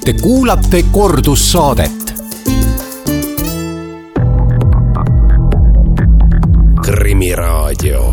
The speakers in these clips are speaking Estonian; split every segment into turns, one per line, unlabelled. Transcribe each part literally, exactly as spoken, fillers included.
Te kuulate kordussaadet. Krimiraadio.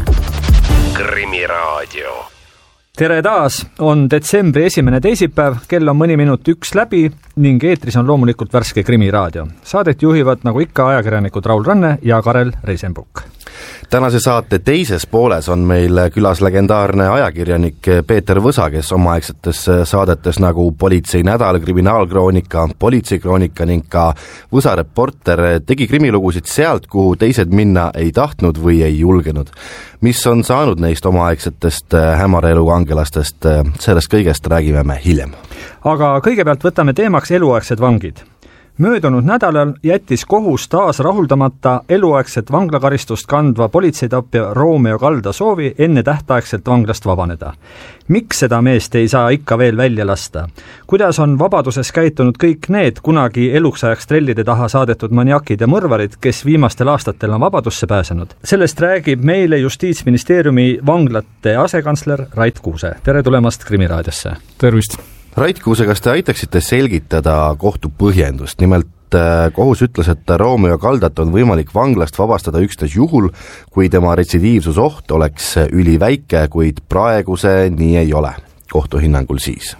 Krimiraadio.
Tere taas, on detsembri esimene teisipäev, kell on mõni minut üks läbi ning eetris on loomulikult värske Krimiraadio. Saadet juhivad nagu ikka ajakirjanikud Raul Ranne ja Karel Reisenbuk.
Tänase saate teises pooles on meil külas legendaarne ajakirjanik Peeter Võsa, kes omaaegsetes saadetes nagu Politsei nädal, Kriminaalkroonika, Politseikroonika ning ka Võsa reporter tegi krimilugusid sealt, kuhu teised minna ei tahtnud või ei julgenud. Mis on saanud neist omaaegsetest hämaraelu kangelastest, sellest kõigest räägime me hiljem.
Aga kõigepealt võtame teemaks eluaegsed vangid. Möödunud nädalal jättis kohus taas rahuldamata eluaegset vanglakaristust kandva politseitapja Romeo Kalda soovi enne tähtaegselt vanglast vabaneda. Miks seda meest ei saa ikka veel välja lasta? Kuidas on vabaduses käitunud kõik need kunagi eluksajaks trellide taha saadetud maniakid ja mõrvarid, kes viimastel aastatel on vabadusse pääsenud? Sellest räägib meile Justiitsministeeriumi vanglate asekantsler Rait Kuuse. Tere tulemast Krimiraadiosse.
Tervist!
Rait Kuuse, kas te aitaksite selgitada kohtu põhjendust? Nimelt kohus ütles, et Romeo Kaldat on võimalik vanglast vabastada üksnes juhul, kui tema retsidiivsus oht oleks üliväike, kuid praegu see nii ei ole. Kohtu hinnangul siis.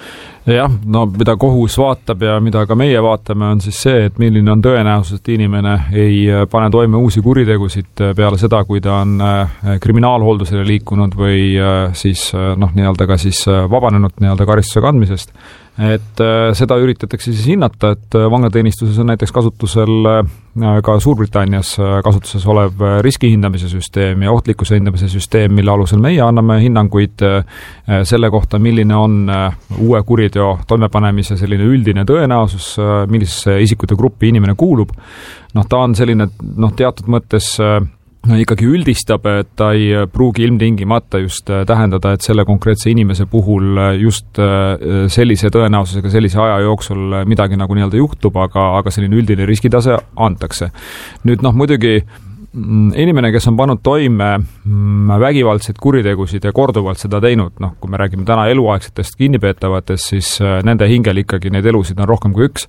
Jah, no mida kohus vaatab ja mida ka meie vaatame on siis see, et milline on tõenäosus, et inimene ei pane toime uusi kuritegusid peale seda, kui ta on kriminaalhooldusele liikunud või siis noh, nii-öelda ka siis vabanenud nii-öelda karistuse kandmisest. Et seda üritatakse siis hinnata, et vanglateenistuses on näiteks kasutusel ka Suurbritannias kasutuses olev riskihindamise süsteem ja ohtlikkuse hindamise süsteem, mille alusel meie anname hinnanguid selle kohta, milline on uue kuriteo toimepanemise selline üldine tõenäosus, millisesse isikute gruppi inimene kuulub. Noh, ta on selline noh, teatud mõttes ikkagi üldistab, et ta ei pruugi ilmtingimata just tähendada, et selle konkreetse inimese puhul just sellise tõenäosusega sellise aja jooksul midagi nagu nii-öelda juhtub, aga, aga selline üldine riskitase antakse. Nüüd noh, muidugi inimene, kes on pannud toime vägivaldseid kuritegusid ja korduvalt seda teinud, noh, kui me räägime täna eluaegsetest kinnipeetavatest, siis nende hingel ikkagi neid elusid on rohkem kui üks.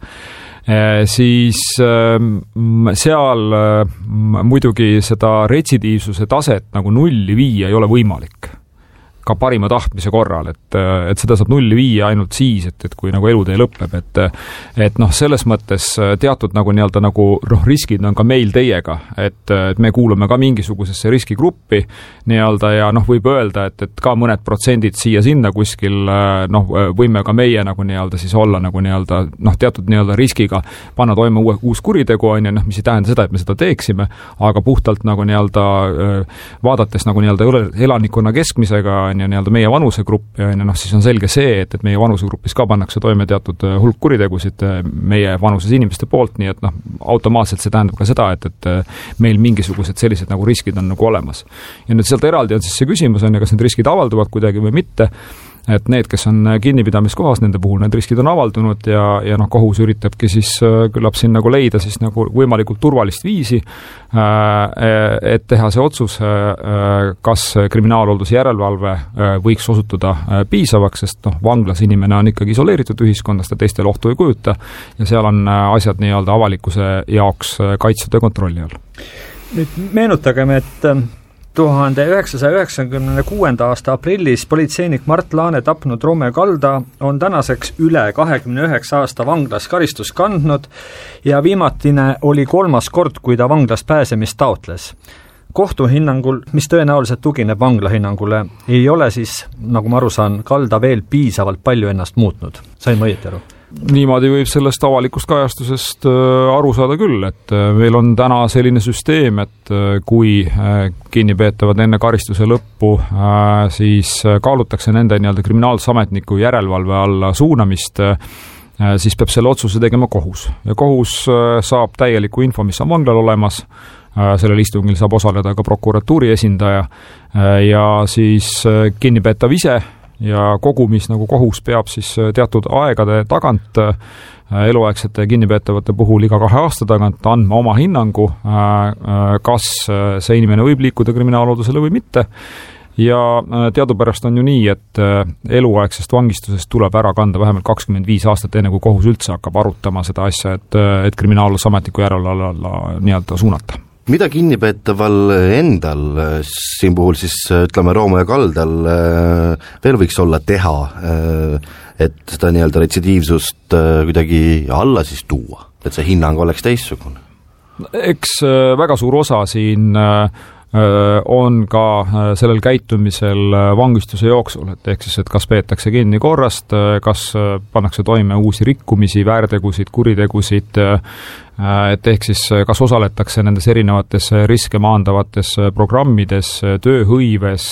Siis seal muidugi seda retsidiivsuse taset nagu nulli viia ei ole võimalik. Ka parima tahtmise korral, et, et seda saab nulli viia ainult siis, et, et kui nagu elutee lõpeb, et, et noh, selles mõttes teatud nagu nii-öelda nagu noh, riskid on ka meil teiega, et, et me kuulume ka mingisugusesse riskigruppi nii-öelda ja noh, võib öelda, et, et ka mõned protsendid siia-sinna kuskil noh, võime ka meie nagu nii-öelda siis olla nagu nii-öelda noh, teatud nii-öelda riskiga panna toime uue, uus kuritegu on ja noh, mis ei tähenda seda, et me seda teeksime, aga puhtalt nagu nii-öelda vaadates nagu nii-öelda elanikkonna keskmisega ja nii-öelda meie vanusegrupp ja noh, siis on selge see, et, et meie vanusegrupis ka pannakse toime teatud hulk kuritegusid meie vanuses inimeste poolt, nii et noh, automaatselt see tähendab ka seda, et, et meil mingisugused sellised nagu riskid on nagu olemas. Ja nüüd sealt eraldi on siis see küsimus on ja kas need riskid avalduvad kuidagi või mitte, et need, kes on kinnipidamiskohas, nende puhul need riskid on avaldunud ja, ja noh, kohus üritabki siis küllap siin nagu leida siis nagu võimalikult turvalist viisi, et teha see otsus, kas kriminaalhoolduse järelevalve võiks osutuda piisavaks, sest noh, vanglas inimene on ikkagi isoleeritud ühiskonnast ja teistel ohtu ei kujuta ja seal on asjad nii-öelda avalikkuse jaoks kaitstud ja kontrolli all.
Nüüd meenutagem, et tuhande üheksasaja üheksakümne kuuenda aasta aprillis politseinik Mart Laane tapnud Romeo Kalda on tänaseks üle kahekümne üheksa aasta vanglas karistus kandnud ja viimatine oli kolmas kord, kui ta vanglast pääsemist taotles. Kohtu hinnangul, mis tõenäoliselt tugineb vangla hinnangule, ei ole siis, nagu ma aru saan, Kalda veel piisavalt palju ennast muutnud. Sain ma õieti aru?
Niimoodi võib sellest avalikust kajastusest aru saada küll, et meil on täna selline süsteem, et kui kinnipeetavad enne karistuse lõppu, siis kaalutakse nende nii-öelda kriminaalsametniku järelevalve alla suunamist, siis peab selle otsuse tegema kohus. Ja kohus saab täieliku info, mis on vanglal olemas, sellel istungil saab osaleda ka prokuratuuri esindaja ja siis kinnipeetav ise ja kogumis nagu kohus peab siis teatud aegade tagant eluaegsete kinnipeetavate puhul iga kahe aasta tagant andma oma hinnangu, kas see inimene võib liikuda kriminaalhooldusele või mitte. ja teadupärast on ju nii, et eluaegsest vangistusest tuleb ära kanda vähemalt kakskümmend viis aastat enne, kui kohus üldse hakkab arutama seda asja, et, et kriminaalusametniku järelevalve alla nii-öelda suunata.
Mida kinnipeetaval endal, siin puhul siis ütleme Roomo ja Kaldal, veel võiks olla teha, et seda nii-öelda retsidiivsust kuidagi alla siis tuua, et see hinnang oleks teistsugune?
Eks väga suur osa siin on ka sellel käitumisel vangistuse jooksul, et ehk siis, et kas peetakse kinni korrast, kas pannakse toime uusi rikkumisi, väärtegusid, kuritegusid, et ehk siis kas osaletakse nendes erinevates riske maandavates programmides, tööhõives,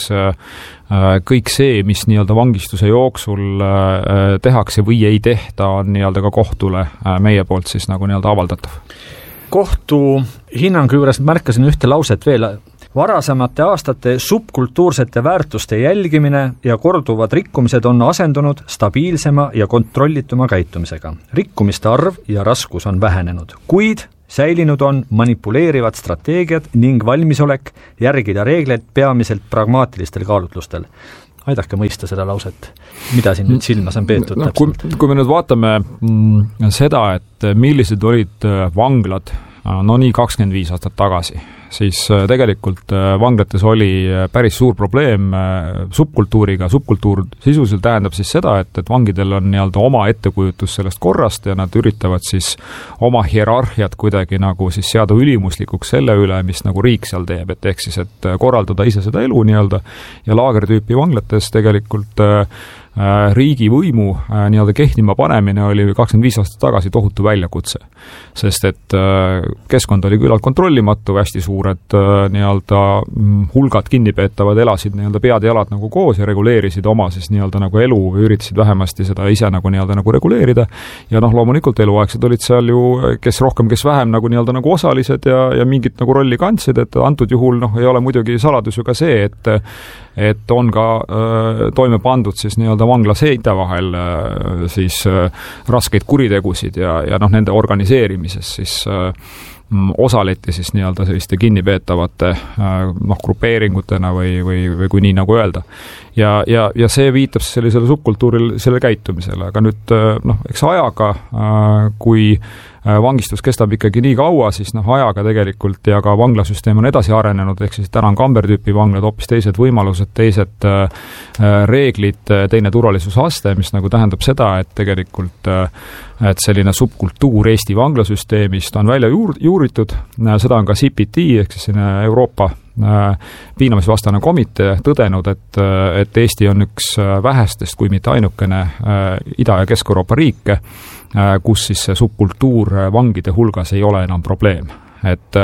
kõik see, mis nii-öelda vangistuse jooksul tehakse või ei tehta, on nii-öelda ka kohtule meie poolt siis nagu nii-öelda avaldatav.
Kohtu hinnangu juures märkasin ühte lauset veel. Varasemate aastate subkultuursete väärtuste jälgimine ja korduvad rikkumised on asendunud stabiilsema ja kontrollituma käitumisega. Rikkumiste arv ja raskus on vähenenud, kuid säilinud on manipuleerivad strateegiad ning valmisolek järgida reegleid peamiselt pragmaatilistel kaalutlustel. Aidake mõista seda lauset. Mida siin nüüd silmas on peetud?
No, kui, kui me nüüd vaatame mm, seda, et millised olid vanglad no nii kakskümmend viis aastat tagasi, siis tegelikult vanglates oli päris suur probleem subkultuuriga. Subkultuur sisuliselt tähendab siis seda, et, et vangidel on nii-öelda oma ettekujutus sellest korrast ja nad üritavad siis oma hierarhiat kuidagi nagu siis seada ülimuslikuks selle üle, mis nagu riik seal teeb, et ehk siis, et korraldada ise seda elu nii-öelda ja laagertüüpi vanglates tegelikult riigi võimu nii-öelda kehtima panemine oli kakskümmend viis aastat tagasi tohutu väljakutse. Sest et keskkond oli küllalt kontrollimatu, hästi suured nii-öelda hulgad kinnipeetavad elasid nii-öelda pead ja jalad nagu koos ja reguleerisid oma siis nii-öelda nagu elu või üritasid vähemasti seda ise nagu nii-öelda nagu reguleerida. Ja noh, loomulikult eluaegsed olid seal ju, kes rohkem, kes vähem nagu nii-öelda nagu osalised ja, ja mingit nagu rolli kandsid, et antud juhul noh, ei ole muidugi saladus ju ka see, et et on ka öö, toime pandud siis nii-öelda vangla seinte vahel öö, siis öö, raskeid kuritegusid ja, ja noh, nende organiseerimises siis öö, osaleti siis nii-öelda selliste kinnipeetavate noh, grupeeringutena või, või, või kui nii nagu öelda. Ja, ja, ja see viitab sellisele subkultuuril selle käitumisele, aga nüüd noh, eks ajaga, kui vangistus kestab ikkagi nii kaua, siis noh, ajaga tegelikult ja ka vanglasüsteem on edasi arenenud, ehk siis täna on Kamber-tüüpi vanglad hoopis teised võimalused, teised reeglid, teine turvalisusaste, mis nagu tähendab seda, et tegelikult et selline subkultuur Eesti vanglasüsteemist on välja juur, juuritud, seda on ka C P T, ehk siis Euroopa piinamisvastane komitee tõdenud, et, et Eesti on üks vähestest, kui mitte ainukene Ida- ja Kesk-Euroopa riike, kus siis see subkultuur vangide hulgas ei ole enam probleem. Et,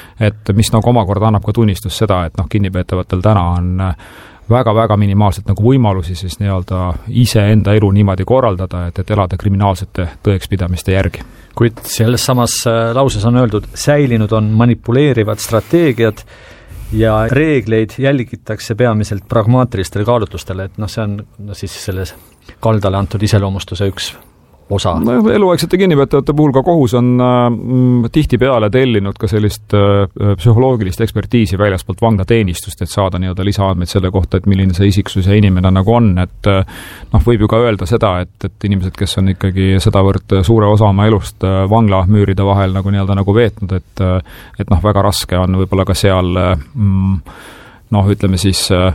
et mis nagu omakorda annab ka tunnistus seda, et noh, kinnipeetavatel täna on väga-väga minimaalselt nagu võimalusi siis nii-öelda ise enda elu niimoodi korraldada, et, et elada kriminaalsete tõekspidamiste järgi.
Kuid selles samas lauses on öeldud, säilinud on manipuleerivad strateegiad ja reegleid jälgitakse peamiselt pragmaatilistel kaalutlustel, et noh, see on no siis selles Kaldale antud iseloomustuse üks osa.
No, eluaegsete kinnipeetavate puhul ka kohus on äh, tihtipeale tellinud ka sellist äh, psühholoogilist ekspertiisi väljaspoolt vanglateenistust, et saada nii-öelda lisaandmeid selle kohta, et milline see isiksus ja inimene nagu on, et äh, noh, võib ju ka öelda seda, et, et inimesed, kes on ikkagi sedavõrd suure osa oma elust äh, vanglamüüride vahel nagu nii-öelda nagu veetnud, et äh, et noh, väga raske on võib-olla ka seal äh, noh, ütleme siis äh,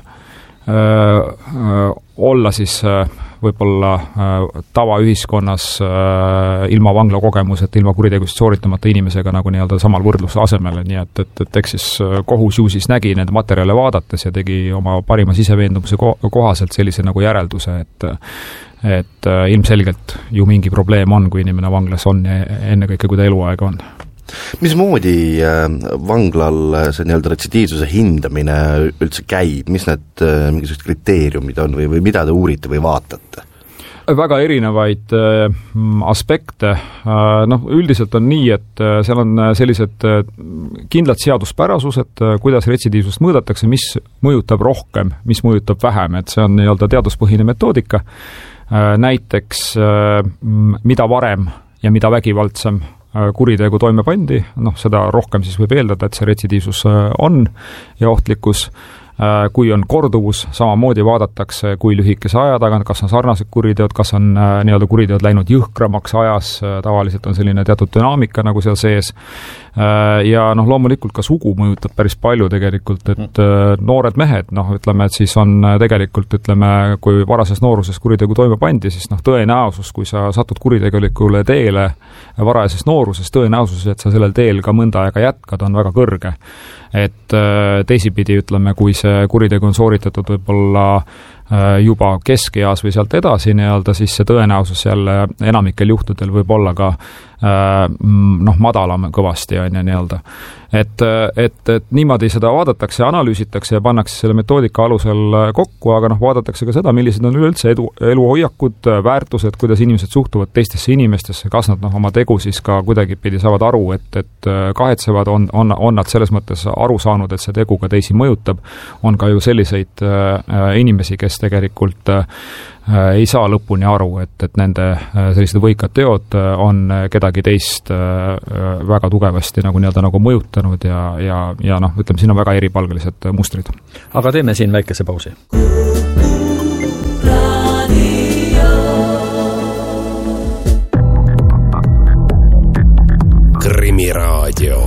äh, olla siis äh, võib-olla äh, tavaühiskonnas äh, ilma vangla kogemuseta, ilma kuritegusid sooritamata inimesega nagu nii-öelda samal võrdluse asemele, nii et, et, et eks siis kohus ju siis nägi nende materjale vaadates ja tegi oma parima siseveendumuse kohaselt sellise nagu järelduse, et et äh, ilmselgelt ju mingi probleem on, kui inimene vanglas on ja ennekõike, kui ta eluaega on.
Mismoodi vanglal see nii-öelda retsidiivsuse hindamine üldse käib, mis need mingisugused kriteeriumid on või, või mida te uurite või vaatate?
Väga erinevaid aspekte, noh üldiselt on nii, et seal on sellised kindlad seaduspärasused, kuidas retsidiivsust mõõdetakse, mis mõjutab rohkem, mis mõjutab vähem, et see on nii-öelda teaduspõhine metoodika, näiteks mida varem ja mida vägivaldsem kuritegu toime pandi, noh seda rohkem siis võib eeldada, et see retsidiivsus on ja ohtlikkus. kui on korduvus, samamoodi vaadatakse, kui lühikese aja tagant, kas on sarnased kuriteod, kas on nii-öelda kuriteod läinud jõhkramaks ajas, tavaliselt on selline teatud dünaamika nagu seal sees, ja noh, loomulikult ka sugu mõjutab päris palju tegelikult, et noored mehed, noh, ütleme, et siis on tegelikult, ütleme, kui varases nooruses kuritegu toime pandi, siis noh, tõenäosus, kui sa satud kuritegelikule teele varajases nooruses, tõenäosus, et sa sellel teel ka mõnda aega jätkad, on väga kõrge. Et teisipidi, ütleme, kui see kuritegu on sooritatud võib-olla juba keskeas või sealt edasi nii-öelda, siis see tõenäosus jälle enamikel juhtudel võib olla ka noh, madalam kõvasti on ja nii-öelda. Et, et, et niimoodi seda vaadatakse, analüüsitakse ja pannakse selle metoodika alusel kokku, aga noh, vaadatakse ka seda, millised on üleüldse edu, eluhoiakud, väärtused, kuidas inimesed suhtuvad teistesse inimestesse, kas nad noh, oma tegu siis ka kuidagipidi saavad aru, et, et kahetsevad, on, on, on nad selles mõttes aru saanud, et see tegu ka teisi mõjutab, on ka ju selliseid äh, inimesi, kes tegelikult äh, ei saa lõpuni aru, et, et nende sellised võikad teod on kedagi teist väga tugevasti nagu nii-öelda nagu mõjutanud ja, ja, ja noh, ütleme, siin on väga eripalgelised mustrid.
Aga teeme siin väikese pausi.
Krimiraadio.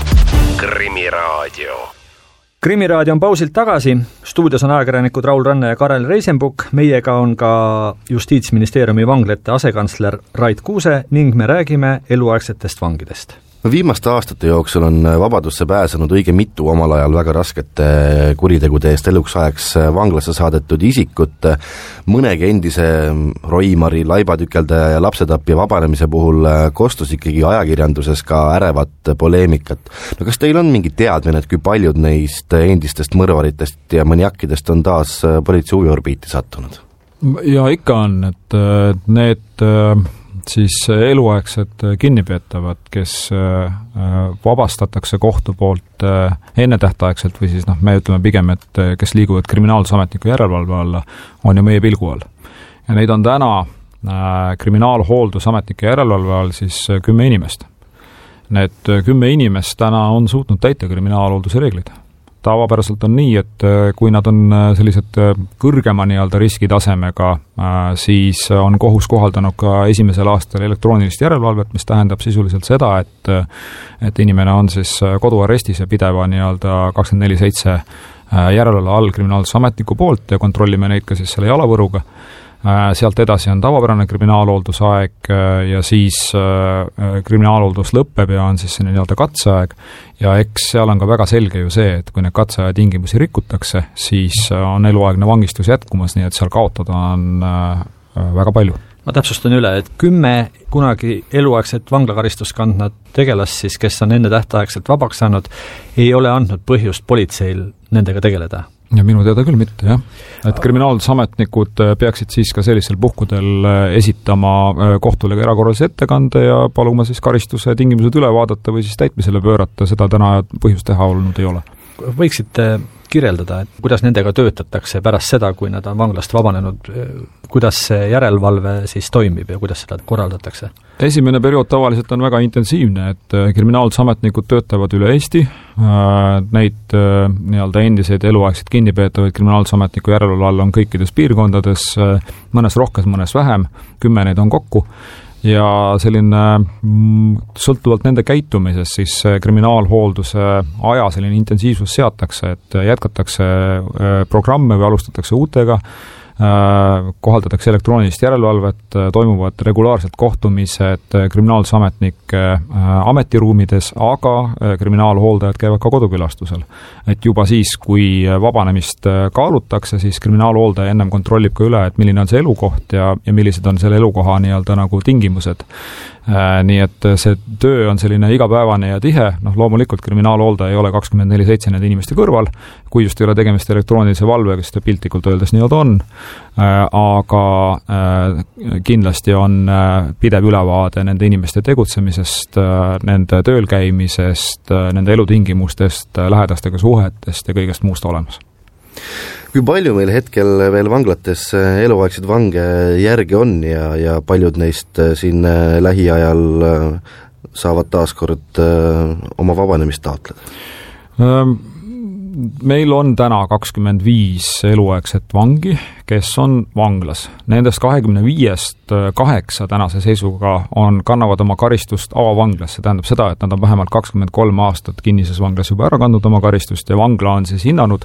Krimiraadio.
Krimiraadio on pausilt tagasi, stuudios on ajakirjanikud Raul Ranne ja Karel Reisenbuk, meiega on ka Justiitsministeeriumi vanglate asekantsler Rait Kuuse ning me räägime eluaegsetest vangidest.
Viimaste aastate jooksul on vabadusse pääsenud õige mitu omal ajal väga raskete kuritegude eest eluks ajaks vanglasse saadetud isikut. Mõnegi endise roimari, laibatükeldaja ja lapsetapja vabanemise puhul kostus ikkagi ajakirjanduses ka ärevat poleemikat. No kas teil on mingi teadmine, et kui paljud neist endistest mõrvaritest ja maniakidest on taas politsei huviorbiiti sattunud?
Ja ikka on, et need siis eluaegsed kinnipeetavad, kes vabastatakse kohtu poolt ennetähtaegselt või siis noh, me ütleme pigem, et kes liiguvad kriminaalsusametniku järelevalve alla, on ju meie pilgu all. Ja neid on täna kriminaalhooldusametnike järelevalve all siis kümme inimest. Need kümme inimest täna on suutnud täita kriminaalhoolduse reeglid. Tavapäraselt on nii, et kui nad on sellised kõrgema nii-öelda riskitasemega, siis on kohus kohaldanud ka esimesel aastal elektroonilist järelevalvet, mis tähendab sisuliselt seda, et, et inimene on siis koduarestis ja pideva nii-öelda kakskümmend neli seitse järelevalve all kriminaalsusametniku poolt ja kontrollime neid ka siis selle jalavõruga. Sealt edasi on tavapärane kriminaalhooldusaeg ja siis kriminaalhooldus lõppeb ja on siis selline nii-öelda katseaeg ja eks seal on ka väga selge ju see, et kui need katseaja tingimusi rikutakse, siis on eluaegne vangistus jätkumas, nii et seal kaotada on väga palju.
Ma täpsustan üle, et kümme kunagi eluaegset vanglakaristust kandnud tegelast siis, kes on enne tähtaegselt vabaks saanud, ei ole andnud põhjust politseil nendega tegeleda.
Ja minu teada küll mitte, jah. Et kriminaalsusametnikud peaksid siis ka sellisel puhkudel esitama kohtule erakorralise ettekande ja paluma siis karistuse tingimused üle vaadata või siis täitmisele pöörata, seda täna põhjust teha olnud ei ole.
Võiksite kirjeldada, et kuidas nendega töötatakse pärast seda, kui nad on vanglast vabanenud, kuidas see järelevalve siis toimib ja kuidas seda korraldatakse?
Esimene periood tavaliselt on väga intensiivne, et kriminaalsusametnikud töötavad üle Eesti, neid nii-öelda endiseid eluaegseid kinnipeetavaid kriminaalsusametniku järelevalve all on kõikides piirkondades, mõnes rohkem, mõnes vähem, kümme neid on kokku, ja selline sõltuvalt nende käitumisest siis kriminaalhoolduse aja selline intensiivsus seatakse, et jätkatakse programme või alustatakse uutega, kohaldatakse elektroonilist järelevalvet, toimuvad regulaarsed kohtumised kriminaalsusametnike ametiruumides, aga kriminaalhooldajad käivad ka kodukülastusel. Et juba siis, kui vabanemist kaalutakse, siis kriminaalhooldaja ennem kontrollib ka üle, et milline on see elukoht ja, ja millised on selle elukoha nii-öelda nagu tingimused. Nii et see töö on selline igapäevane ja tihe, noh loomulikult kriminaalhooldaja ei ole kakskümmend neli seitse nende inimeste kõrval, kui just ei ole tegemist elektroonilise valvega, seda piltlikult öeldes nii-öelda on, aga kindlasti on pidev ülevaade nende inimeste tegutsemisest, nende tööl käimisest, nende elutingimustest, lähedastega suhetest ja kõigest muust olemas.
Kui palju meil hetkel veel vanglates eluaegseid vange järgi on ja, ja paljud neist siin lähiajal saavad taaskord oma vabanemist taotleda?
meil on täna kakskümmend viis eluaegset vangi, kes on vanglas. Nendest kahekümne viiest kaheksa tänase seisuga on, kannavad oma karistust avavanglas. See tähendab seda, et nad on vähemalt kakskümmend kolm aastat kinnises vanglas juba ära kandnud oma karistust ja vangla on siis hinnanud,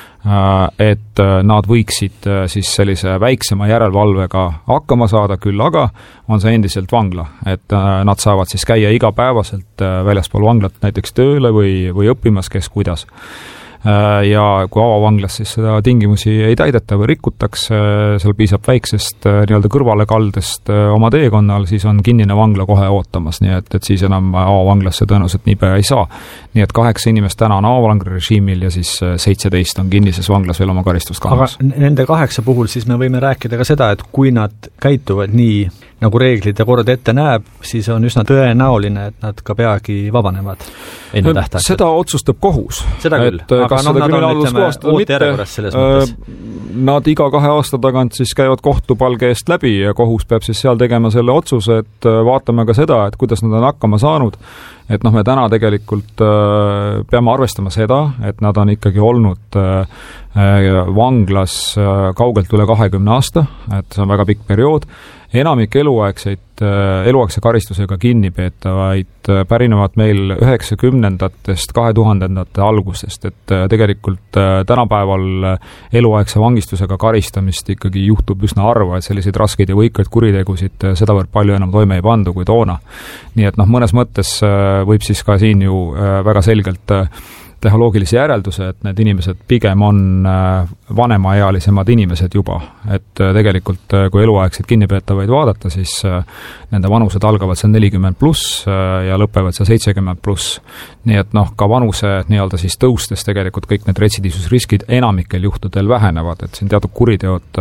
et nad võiksid siis sellise väiksema järelevalvega hakkama saada, küll aga on see endiselt vangla, et nad saavad siis käia igapäevaselt väljaspool vanglat näiteks tööle või, või õppimas, kes kuidas. Ja kui avavanglas siis seda tingimusi ei täideta või rikutakse, seal piisab väiksest nii-öelda kõrvalekaldest oma teekonnal, siis on kinnine vangla kohe ootamas, nii et, et siis enam avavanglasse tõenäoliselt niipea ei saa. Nii et kaheksa inimest täna on avavangla režiimil ja siis seitseteist on kinnises vanglas veel oma karistust kandmas.
Aga nende kaheksa puhul siis me võime rääkida ka seda, et kui nad käituvad nii, nagu reeglid ja kord ette näeb, siis on üsna tõenäoline, et nad ka peagi vabanevad enne tähtaegselt.
Seda otsustab kohus.
Seda küll, aga no, nad on, ütleme, ootejärjekorras selles mõttes.
Nad iga kahe aasta tagant siis käivad kohtupalge eest läbi ja kohus peab siis seal tegema selle otsuse, et vaatame ka seda, et kuidas nad on hakkama saanud. Et noh, me täna tegelikult äh, peame arvestama seda, et nad on ikkagi olnud äh, vanglas äh, kaugelt üle kahekümne aasta, et see on väga pikk periood. Enamik eluaegseid, eluaegse karistusega kinnipeetavaid pärinevad meil üheksakümnendatest kahe tuhandendate algusest, et tegelikult tänapäeval eluaegse vangistusega karistamist ikkagi juhtub üsna harva, et selliseid raskeid ja võikaid kuritegusid sedavõrd palju enam toime ei pandu kui toona. Nii et noh, mõnes mõttes võib siis ka siin ju väga selgelt teha loogilise järelduse, et need inimesed pigem on vanemaealisemad inimesed juba, et tegelikult kui eluaegseid kinnipeetavaid vaadata, siis nende vanused algavad seal nelikümmend pluss ja lõpevad seal seitsekümmend pluss. Nii et noh, ka vanuse nii-öelda siis tõustes tegelikult kõik need retsidiivsusriskid enamikel juhtudel vähenevad, et siin teatud kuriteod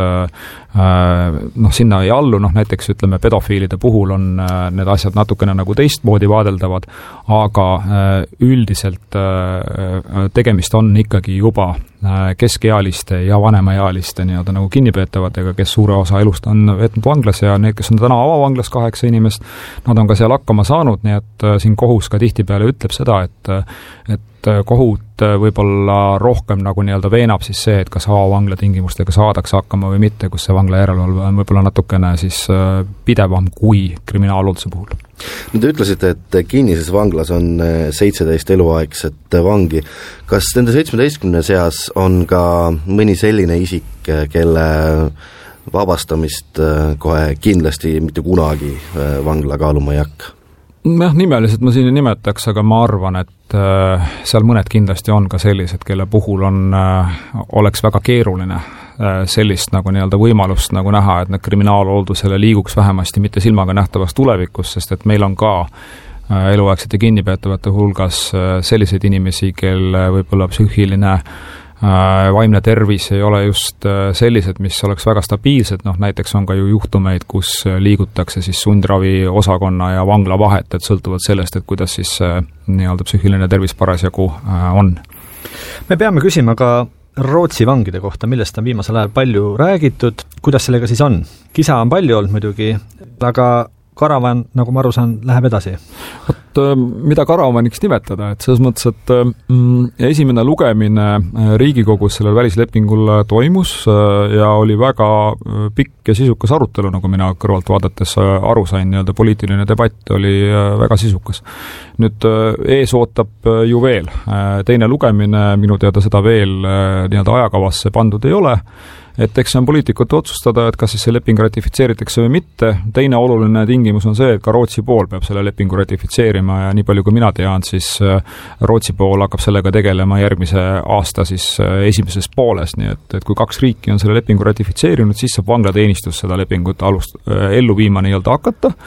noh, sinna ei allu, noh näiteks ütleme pedofiilide puhul on need asjad natukene nagu teistmoodi vaadeldavad, aga üldiselt tegemist on ikkagi juba keskealiste ja vanemaealiste nii-öelda nagu kinnipeetavatega, kes suure osa elust on veetnud vanglas ja need, kes on täna avavanglas kaheksa inimest, nad on ka seal hakkama saanud, nii et siin kohus ka tihtipeale ütleb seda, et, et kohut võib-olla rohkem nagu nii-öelda veenab siis see, et kas avavangla tingimustega saadakse hakkama või mitte, kus see vangla järelevalve on võib-olla natukene siis pidevam kui kriminaalhoolduse puhul.
No te ütlesite, et kinnises vanglas on seitseteist eluaegset vangi. Kas nende seitsmeteistkümne seas on ka mõni selline isik, kelle vabastamist kohe kindlasti mitte kunagi vangla kaaluma ei hakka?
Jah, nimeliselt ma siin ei nimetaks, aga ma arvan, et seal mõned kindlasti on ka sellised, kelle puhul on, oleks väga keeruline sellist nagu nii-öelda võimalust nagu näha, et need kriminaalhooldusele liiguks vähemasti mitte silmaga nähtavas tulevikus, sest et meil on ka eluaegsete kinnipeetavate hulgas selliseid inimesi, kelle võib-olla psüühiline vaimne tervis ei ole just sellised, mis oleks väga stabiilsed, noh näiteks on ka ju juhtumeid, kus liigutakse siis sundravi osakonna ja vangla vahet, et sõltuvalt sellest, et kuidas siis nii-öelda psüühiline tervis parasjagu on.
Me peame küsima ka Rootsi vangide kohta, millest on viimasel ajal palju räägitud, kuidas sellega siis on? Kisa on palju olnud muidugi, aga karavan, nagu ma aru saan, läheb edasi.
Võt, mida karavaniks nimetada, et selles mõttes, et mm, esimene lugemine Riigikogus sellel välislepingul toimus ja oli väga pikk ja sisukas arutelu, nagu mina kõrvalt vaadates aru sain, nii-öelda poliitiline debatt oli väga sisukas. Nüüd ees ootab ju veel. Teine lugemine minu teada seda veel nii-öelda ajakavasse pandud ei ole, et eks see on poliitikute otsustada, et kas siis see leping ratifitseeritakse või mitte. Teine oluline tingimus on see, et ka Rootsi pool peab selle lepingu ratifitseerima ja nii palju kui mina tean, siis Rootsi pool hakkab sellega tegelema järgmise aasta siis esimeses pooles, nii et, et kui kaks riiki on selle lepingu ratifitseerinud, siis saab vanglateenistus seda lepingut alust, ellu viima nii-öelda hakata.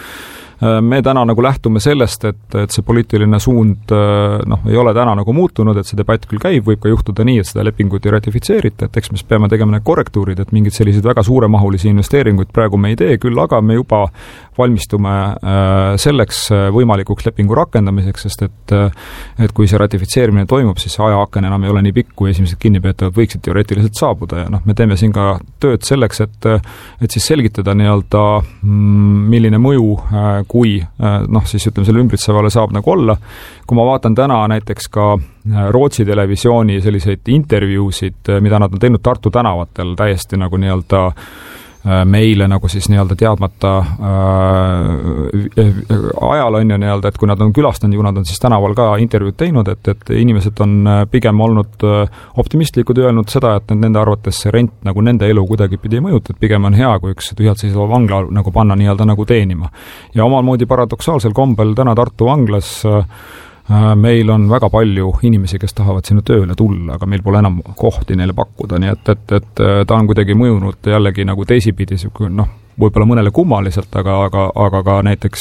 Me täna nagu lähtume sellest, et, et see poliitiline suund noh, ei ole täna nagu muutunud, et see debatt küll käib, võib ka juhtuda nii, et seda lepingut ei ratifitseerita, et eks me peame tegema need korrektuurid, et mingid sellised väga suuremahulisi investeeringuid praegu me ei tee, küll aga me juba valmistume selleks võimalikuks lepingu rakendamiseks, sest et, et kui see ratifitseerimine toimub, siis see ajaaken enam ei ole nii pikk, kui esimesed kinnipeetavad võiksid teoreetiliselt saabuda ja noh, me teeme siin ka tööd selleks, et, et siis selgitada nii-öelda, milline mõju kui noh, siis ütleme, selle ümbritsevale saab nagu olla. Kui ma vaatan täna näiteks ka Rootsi televisiooni selliseid intervjuusid, mida nad on teinud Tartu tänavatel täiesti nagu nii-öelda meile nagu siis nii-öelda teadmata äh, ajal on ju nii-öelda, et kui nad on külastanud, kui nad on siis tänaval ka intervjuud teinud, et, et inimesed on pigem olnud optimistlikud ja öelnud seda, et nende arvates see rent nagu nende elu kuidagi pidi ei mõjuta, et pigem on hea, kui üks tühjalt seisva vangla nagu panna nii-öelda nagu teenima. Ja omal moodi paradoksaalsel kombel täna Tartu vanglas meil on väga palju inimesi, kes tahavad sinna tööle tulla, aga meil pole enam kohti neile pakkuda, nii et, et, et ta on kuidagi mõjunud jällegi nagu teisipidi, noh, võib-olla mõnele kummaliselt, aga, aga, aga ka näiteks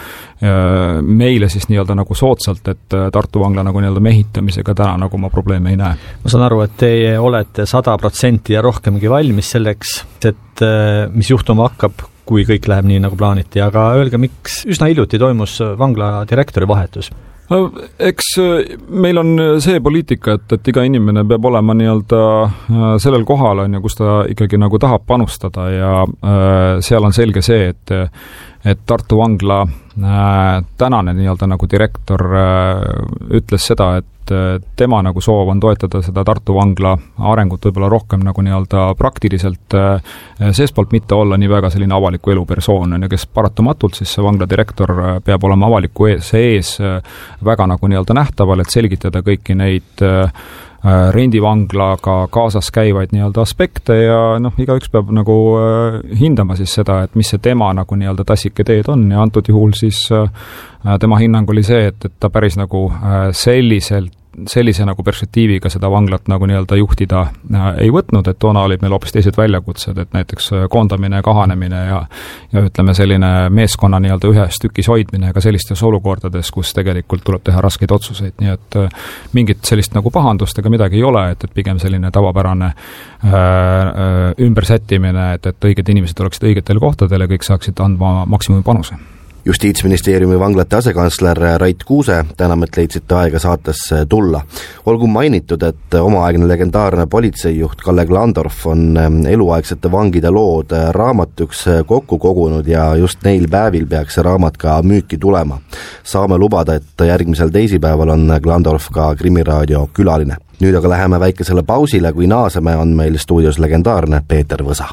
meile siis nii-öelda nagu soodsalt, et Tartu vangla nagu nii-öelda mehitamisega täna nagu ma probleeme ei näe.
Ma saan aru, et teie olete sada protsenti ja rohkemgi valmis selleks, et mis juhtuma hakkab, kui kõik läheb nii, nagu plaaniti, aga öelge, miks üsna hiljuti toimus vangla direktori vahetus?
Eks meil on see poliitika, et, et iga inimene peab olema nii-öelda sellel kohal, on ju, kus ta ikkagi nagu tahab panustada ja seal on selge see, et et Tartu vangla tänane nii-öelda nagu direktor ütles seda, et tema nagu soov on toetada seda Tartu vangla arengut võib-olla rohkem nagu nii-öelda praktiliselt seespoolt mitte olla nii väga selline avaliku elu persoon, on ju, kes paratamatult siis see vangla direktor peab olema avaliku ees, ees väga nagu nii-öelda nähtaval, et selgitada kõiki neid rendivanglaga kaasas käivaid nii-öelda aspekte ja noh, igaüks peab nagu hindama siis seda, et mis see tema nagu nii-öelda tassike teed on ja antud juhul siis tema hinnang oli see, et, et ta päris nagu selliselt sellise nagu perspektiiviga seda vanglat nagu nii-öelda juhtida ei võtnud, et toona olid meil hoopis teised väljakutsed, et näiteks koondamine, kahanemine ja, ja ütleme selline meeskonna nii-öelda ühes tükis hoidmine ka sellistes olukordades, kus tegelikult tuleb teha raskeid otsuseid, nii et mingit sellist nagu pahandust ega midagi ei ole, et, et pigem selline tavapärane äh, ümbersättimine, et, et õiged inimesed oleksid õigetel kohtadel ja kõik saaksid andma maksimumi panuse.
Justiitsministeeriumi vanglate asekantsler Rait Kuuse täname, et leidsite aega saatesse tulla. Olgu mainitud, et omaaegne legendaarne politseijuht Kalle Glandorf on eluaegsete vangide lood raamatuks kokku kogunud ja just neil päevil peaks see raamat ka müüki tulema. Saame lubada, et järgmisel teisipäeval on Glandorf ka Krimiraadio külaline. Nüüd aga läheme väikesele pausile, kui naaseme on meil stuudios legendaarne Peeter Võsa.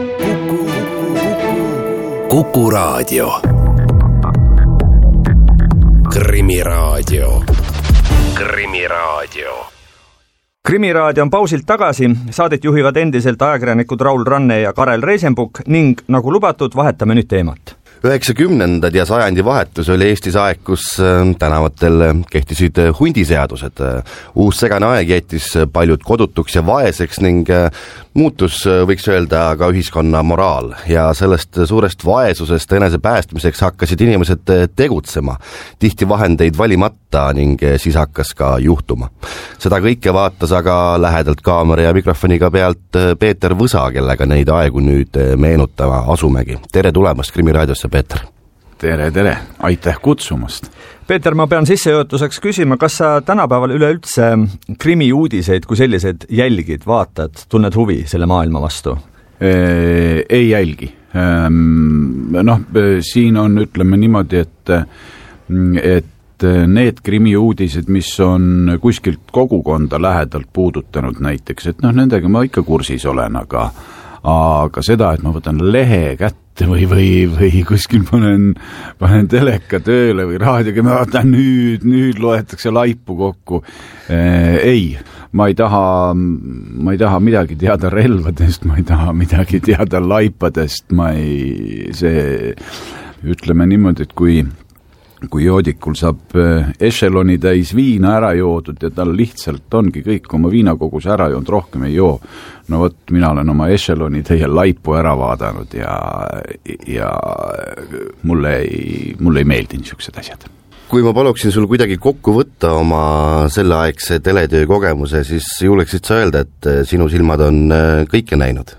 Kuku Raadio. Krimiraadio. Krimiraadio.
Krimiraadio on pausilt tagasi, saadet juhivad endiselt ajakirjanikud Raul Ranne ja Karel Reisenbuk ning nagu lubatud, vahetame nüüd teemat.
üheksakümnendad ja sajandi vahetus oli Eestis aeg, kus tänavatel kehtisid hundiseadused. Uus segane aeg jättis paljud kodutuks ja vaeseks ning muutus, võiks öelda, ka ühiskonna moraal ja sellest suurest vaesusest enese päästmiseks hakkasid inimesed tegutsema, tihti vahendeid valimata ning siis hakkas ka juhtuma. Seda kõike vaatas aga lähedalt kaamera ja mikrofoniga pealt Peeter Võsa, kellega neid aegu nüüd meenutama asumegi. Tere tulemast Krimiraadiosse, Peeter!
Tere, tere! Aitäh kutsumast!
Peeter, ma pean sissejuhatuseks küsima, kas sa tänapäeval üleüldse krimi uudiseid kui sellised jälgid, vaatad, tunned huvi selle maailma vastu?
Ei jälgi. Noh, siin on, ütleme niimoodi, et, et need krimi uudised, mis on kuskilt kogukonda lähedalt puudutanud näiteks, et noh, nendega ma ikka kursis olen, aga aga seda, et ma võtan lehe kätte või, või, või kuskil panen, panen teleka tööle või raadioga, ma vaatan nüüd, nüüd loetakse laipu kokku. Ei, ma ei taha, ma ei taha midagi teada relvadest, ma ei taha midagi teada laipadest, ma ei, see, ütleme niimoodi, et kui kui joodikul saab ešeloni täis viina ära joodud ja tal lihtsalt ongi kõik oma viinakogus ära joonud, rohkem ei joo. No võt, mina olen oma ešeloni teie laipu ära vaadanud ja, ja mulle ei, mulle ei meeldi niisugused asjad.
Kui ma paluksin sul kuidagi kokku võtta oma selleaegse teletöö kogemuse, siis julgeksid sa öelda, et sinu silmad on kõike näinud?